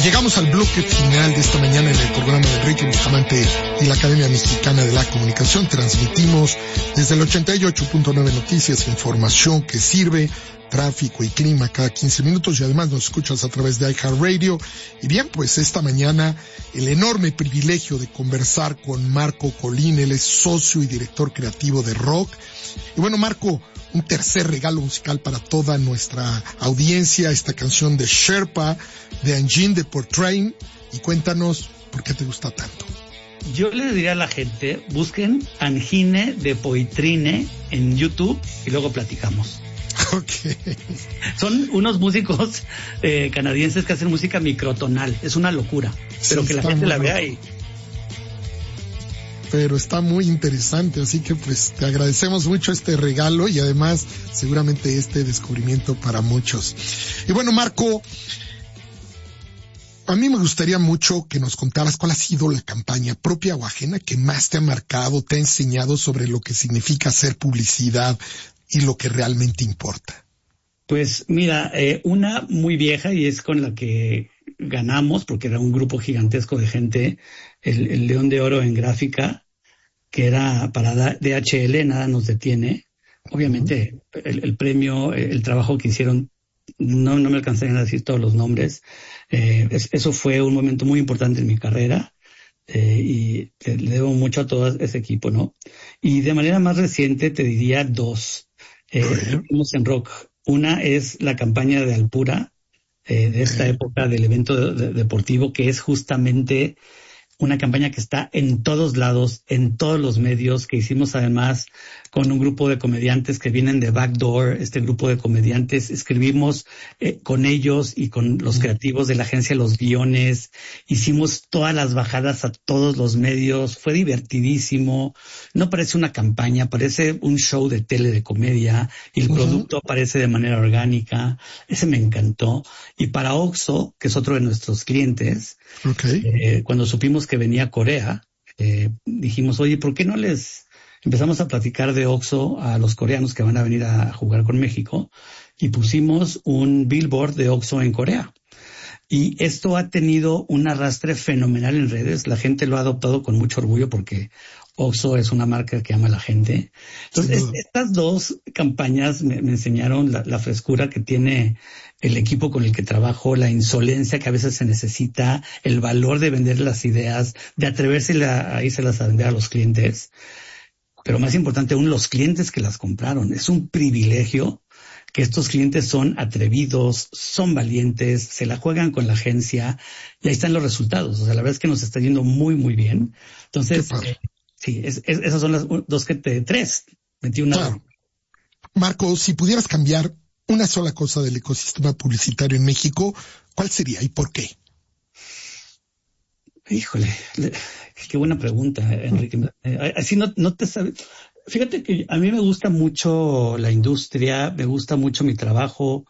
Y llegamos al bloque final de esta mañana en el programa de Enrique Bustamante y la Academia Mexicana de la Comunicación. Transmitimos desde el 88.9 Noticias, información que sirve, tráfico y clima cada 15 minutos, y además nos escuchas a través de iHeartRadio. Y bien, pues esta mañana el enorme privilegio de conversar con Marco Colín. Él es socio y director creativo de Rock. Y bueno, Marco, un tercer regalo musical para toda nuestra audiencia, esta canción de Sherpa, de Engine de Portrain, y cuéntanos por qué te gusta tanto. Yo le diría a la gente, busquen Engine de Poitrine en YouTube y luego platicamos. Okay. Son unos músicos canadienses que hacen música microtonal, es una locura, pero que la gente la vea y... Pero está muy interesante, así que pues te agradecemos mucho este regalo y además seguramente este descubrimiento para muchos. Y bueno, Marco, a mí me gustaría mucho que nos contaras cuál ha sido la campaña propia o ajena que más te ha marcado, te ha enseñado sobre lo que significa hacer publicidad y lo que realmente importa. Pues mira, una muy vieja y es con la que ganamos, porque era un grupo gigantesco de gente, el León de Oro en gráfica, que era para DHL, Nada Nos Detiene. Obviamente el premio, el trabajo que hicieron, no me alcanzarían a decir todos los nombres. Eso fue un momento muy importante en mi carrera. Y le debo mucho a todo ese equipo, ¿no? Y de manera más reciente te diría dos. Estamos en Rock. Una es la campaña de Alpura, de esta época del evento deportivo, que es justamente una campaña que está en todos lados, en todos los medios, que hicimos además con un grupo de comediantes que vienen de Backdoor. Este grupo de comediantes escribimos con ellos y con los creativos de la agencia los guiones, hicimos todas las bajadas a todos los medios, fue divertidísimo. No parece una campaña, parece un show de tele de comedia, y el producto aparece de manera orgánica. Ese me encantó. Y para Oxxo, que es otro de nuestros clientes, cuando supimos que venía a Corea, dijimos, oye, ¿por qué no les empezamos a platicar de Oxxo a los coreanos que van a venir a jugar con México? Y pusimos un billboard de Oxxo en Corea. Y esto ha tenido un arrastre fenomenal en redes. La gente lo ha adoptado con mucho orgullo porque Oxxo es una marca que ama a la gente. Entonces, estas dos campañas me enseñaron la frescura que tiene el equipo con el que trabajo, la insolencia que a veces se necesita, el valor de vender las ideas, de atreverse a írselas a vender a los clientes. Pero más importante aún, los clientes que las compraron. Es un privilegio que estos clientes son atrevidos, son valientes, se la juegan con la agencia, y ahí están los resultados. O sea, la verdad es que nos está yendo muy, muy bien. Entonces, sí, esas son las dos tres. 21. Claro. Marco, si pudieras cambiar una sola cosa del ecosistema publicitario en México, ¿cuál sería y por qué? Híjole, qué buena pregunta, Enrique. Así no te sabes. Fíjate que a mí me gusta mucho la industria, me gusta mucho mi trabajo.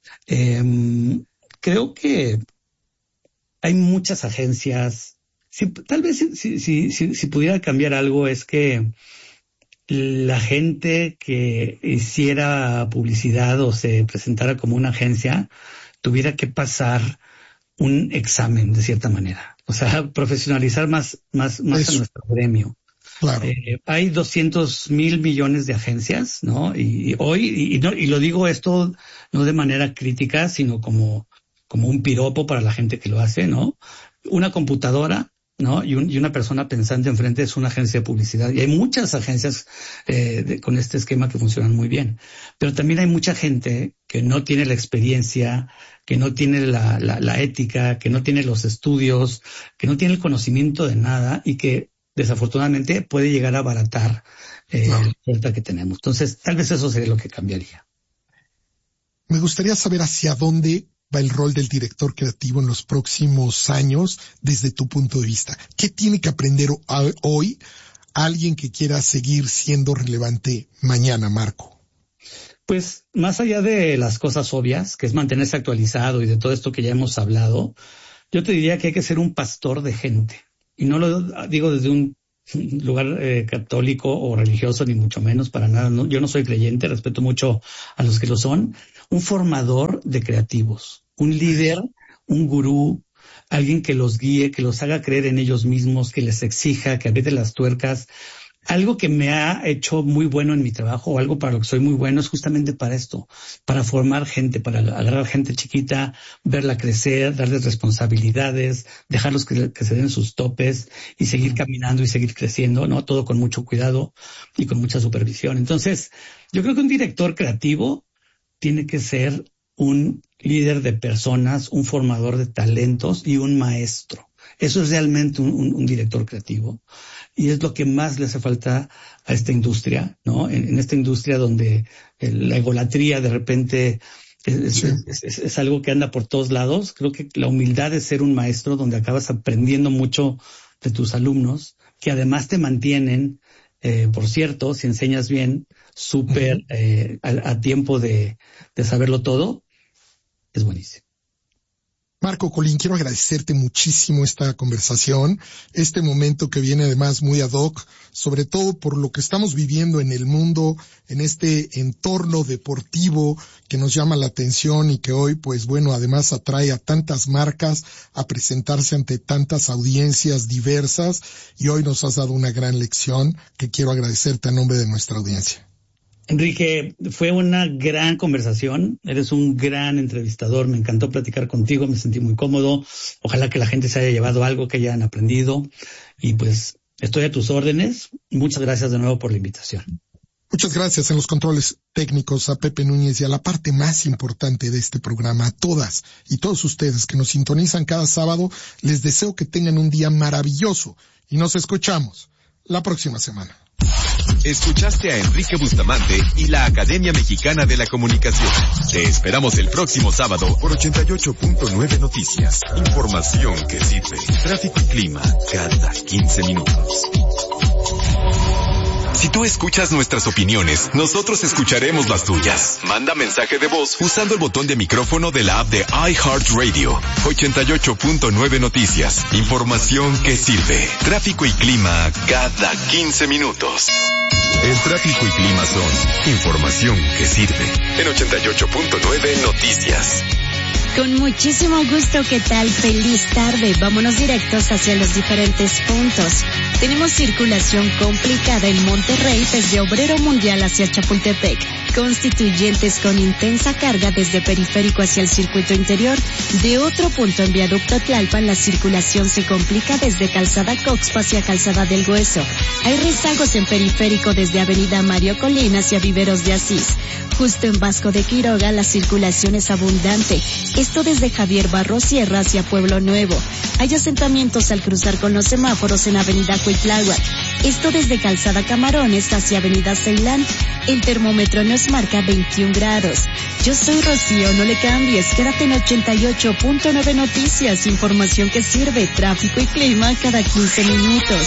Creo que hay muchas agencias. Tal vez si pudiera cambiar algo es que la gente que hiciera publicidad o se presentara como una agencia tuviera que pasar un examen de cierta manera. O sea, profesionalizar más a nuestro gremio. Claro. Hay 200,000 millones de agencias, ¿no? Y hoy, y lo digo esto no de manera crítica, sino como un piropo para la gente que lo hace, ¿no? Una computadora, ¿no? Y una persona pensante enfrente es una agencia de publicidad. Y hay muchas agencias con este esquema que funcionan muy bien. Pero también hay mucha gente que no tiene la experiencia, que no tiene la ética, que no tiene los estudios, que no tiene el conocimiento de nada y que desafortunadamente puede llegar a abaratar la oferta que tenemos. Entonces, tal vez eso sería lo que cambiaría. Me gustaría saber hacia dónde va el rol del director creativo en los próximos años desde tu punto de vista. ¿Qué tiene que aprender hoy alguien que quiera seguir siendo relevante mañana, Marco? Pues más allá de las cosas obvias, que es mantenerse actualizado y de todo esto que ya hemos hablado, yo te diría que hay que ser un pastor de gente. Y no lo digo desde un lugar católico o religioso, ni mucho menos, para nada. No, yo no soy creyente, respeto mucho a los que lo son. Un formador de creativos, un líder, un gurú, alguien que los guíe, que los haga creer en ellos mismos, que les exija, que apriete las tuercas. Algo que me ha hecho muy bueno en mi trabajo, o algo para lo que soy muy bueno, es justamente para esto, para formar gente, para agarrar gente chiquita, verla crecer, darles responsabilidades, dejarlos que se den sus topes y seguir caminando y seguir creciendo, ¿no? Todo con mucho cuidado y con mucha supervisión. Entonces, yo creo que un director creativo tiene que ser un líder de personas, un formador de talentos y un maestro. Eso es realmente un director creativo. Y es lo que más le hace falta a esta industria, ¿no? En esta industria donde la egolatría de repente es algo que anda por todos lados. Creo que la humildad de ser un maestro, donde acabas aprendiendo mucho de tus alumnos, que además te mantienen, por cierto, si enseñas bien, súper a tiempo de saberlo todo, es buenísimo. Marco Colín, quiero agradecerte muchísimo esta conversación, este momento que viene además muy ad hoc, sobre todo por lo que estamos viviendo en el mundo, en este entorno deportivo que nos llama la atención y que hoy, pues bueno, además atrae a tantas marcas a presentarse ante tantas audiencias diversas, y hoy nos has dado una gran lección que quiero agradecerte a nombre de nuestra audiencia. Enrique, fue una gran conversación, eres un gran entrevistador, me encantó platicar contigo, me sentí muy cómodo, ojalá que la gente se haya llevado algo, que hayan aprendido, y pues estoy a tus órdenes. Muchas gracias de nuevo por la invitación. Muchas gracias en los controles técnicos a Pepe Núñez y a la parte más importante de este programa, a todas y todos ustedes que nos sintonizan cada sábado. Les deseo que tengan un día maravilloso y nos escuchamos la próxima semana. Escuchaste a Enrique Bustamante y la Academia Mexicana de la Comunicación. Te esperamos el próximo sábado por 88.9 Noticias. Información que sirve. Tráfico y clima cada 15 minutos. Si tú escuchas nuestras opiniones, nosotros escucharemos las tuyas. Manda mensaje de voz usando el botón de micrófono de la app de iHeartRadio. 88.9 Noticias. Información que sirve. Tráfico y clima cada 15 minutos. El tráfico y clima son información que sirve. En 88.9 Noticias. Con muchísimo gusto, ¿qué tal? Feliz tarde. Vámonos directos hacia los diferentes puntos. Tenemos circulación complicada en Monterrey desde Obrero Mundial hacia Chapultepec. Constituyentes con intensa carga desde Periférico hacia el circuito interior. De otro punto en Viaducto Tlalpan, la circulación se complica desde Calzada Coxpa hacia Calzada del Hueso. Hay rezagos en Periférico desde Avenida Mario Colín hacia Viveros de Asís. Justo en Vasco de Quiroga, la circulación es abundante. Esto desde Javier Barro Sierra hacia Pueblo Nuevo. Hay asentamientos al cruzar con los semáforos en Avenida Cuitláhuac. Esto desde Calzada Camarones hacia Avenida Ceilán. El termómetro nos marca 21 grados. Yo soy Rocío, no le cambies. Quédate en 88.9 Noticias. Información que sirve. Tráfico y clima cada 15 minutos.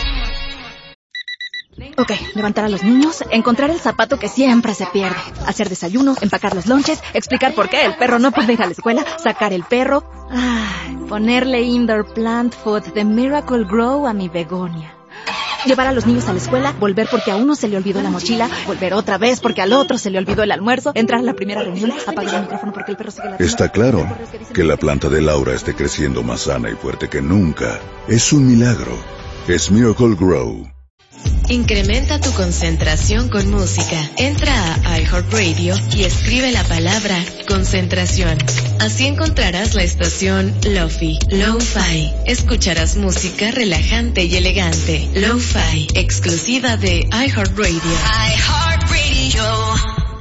Ok, levantar a los niños, encontrar el zapato que siempre se pierde, hacer desayuno, empacar los lonches, explicar por qué el perro no puede ir a la escuela, sacar el perro, ponerle indoor plant food de Miracle Grow a mi begonia. Llevar a los niños a la escuela, volver porque a uno se le olvidó la mochila, volver otra vez porque al otro se le olvidó el almuerzo, entrar a la primera reunión, apagar el micrófono porque el perro sigue la... Está claro que la planta de Laura esté creciendo más sana y fuerte que nunca. Es un milagro. Es Miracle Grow. Incrementa tu concentración con música. Entra a iHeartRadio y escribe la palabra concentración. Así encontrarás la estación Lo-Fi, Lo-Fi. Escucharás música relajante y elegante. Lo-Fi, exclusiva de iHeartRadio. iHeartRadio.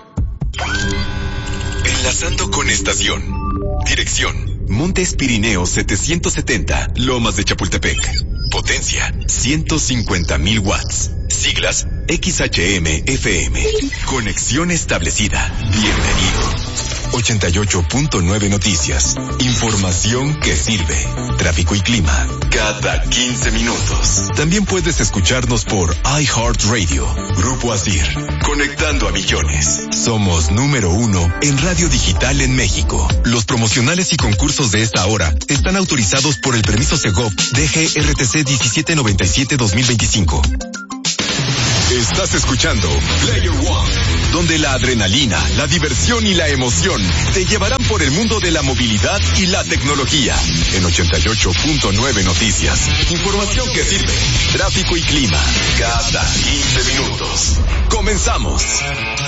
Enlazando con estación. Dirección: Montes Pirineos 770, Lomas de Chapultepec. Potencia: 150,000 watts. Siglas: XHM-FM. Conexión establecida. Bienvenido. 88.9 Noticias. Información que sirve. Tráfico y clima cada 15 minutos. También puedes escucharnos por iHeartRadio. Grupo Asir. Conectando a millones. Somos número 1 en radio digital en México. Los promocionales y concursos de esta hora están autorizados por el permiso Segov DGRTC 1797-2025. Estás escuchando Player One, donde la adrenalina, la diversión y la emoción te llevarán por el mundo de la movilidad y la tecnología. En 88.9 Noticias. Información que sirve. Tráfico y clima. Cada 15 minutos. Comenzamos.